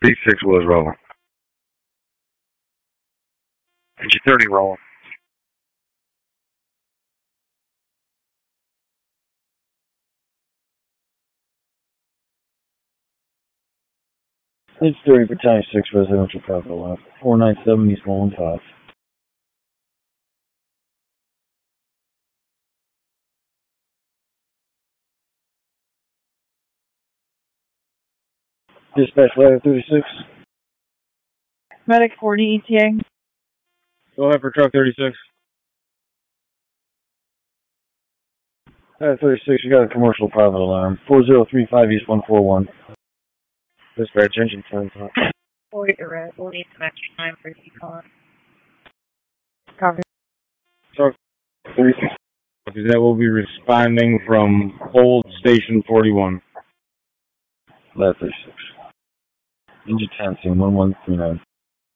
36 was rolling. Engine 30 rolling. It's 30 Battalion 6 residential traffic alarm. 497 East 115. Dispatch ladder 36. Medic 40 ETA. Go ahead for truck 36. Ladder 36, you got a commercial private alarm. 4035 East 141. Dispatch engine 10 hot. We'll need some extra time for decon. Copy. Truck 36. That will be responding from Old Station 41. Ladder 36. Engine 10, scene 1139.